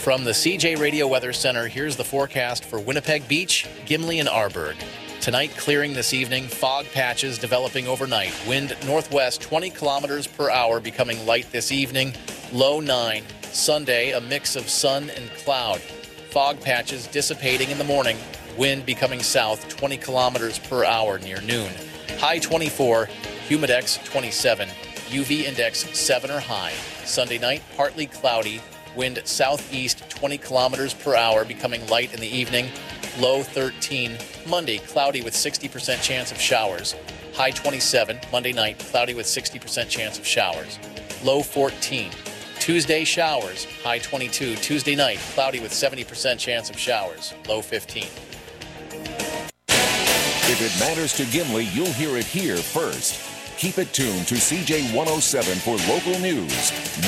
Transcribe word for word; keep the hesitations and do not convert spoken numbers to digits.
From the C J Radio Weather Center, here's the forecast for Winnipeg Beach, Gimli, and Arborg. Tonight, clearing this evening, fog patches developing overnight. Wind northwest twenty kilometers per hour, becoming light this evening, low nine. Sunday, a mix of sun and cloud. Fog patches dissipating in the morning. Wind becoming south twenty kilometers per hour near noon. High twenty-four, humidex twenty-seven, U V index seven or high. Sunday night, partly cloudy. Wind southeast twenty kilometers per hour, becoming light in the evening, low thirteen. Monday, cloudy with sixty percent chance of showers. High twenty-seven. Monday night, cloudy with sixty percent chance of showers. Low fourteen. Tuesday, showers. High twenty-two. Tuesday night, cloudy with seventy percent chance of showers. Low fifteen. If it matters to Gimli, you'll hear it here first. Keep it tuned to C J one oh seven for local news.